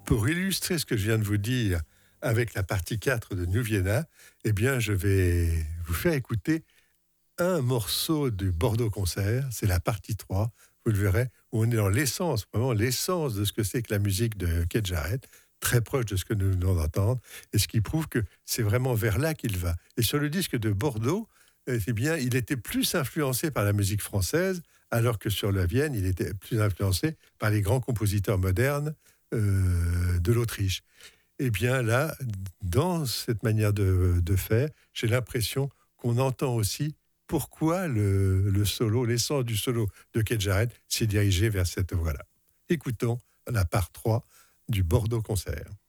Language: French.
Pour illustrer ce que je viens de vous dire avec la partie 4 de New Vienna, eh bien, je vais vous faire écouter un morceau du Bordeaux Concert, c'est la partie 3, vous le verrez, où on est dans l'essence, vraiment l'essence de ce que c'est que la musique de Keith Jarrett, très proche de ce que nous venons d'entendre, et ce qui prouve que c'est vraiment vers là qu'il va. Et sur le disque de Bordeaux, eh bien, il était plus influencé par la musique française, alors que sur la Vienne, il était plus influencé par les grands compositeurs modernes de l'Autriche. Eh bien là, dans cette manière de faire, j'ai l'impression qu'on entend aussi pourquoi le solo, l'essence du solo de Keith Jarrett s'est dirigé vers cette voie-là. Écoutons la part 3 du Bordeaux Concert.